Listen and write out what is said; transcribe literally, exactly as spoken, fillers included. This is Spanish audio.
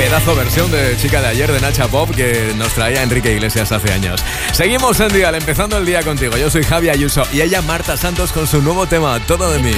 Pedazo versión de Chica de Ayer de Nacha Pop que nos traía Enrique Iglesias hace años. Seguimos en Dial, empezando el día contigo. Yo soy Javi Ayuso y ella Marta Santos con su nuevo tema, Todo de mí.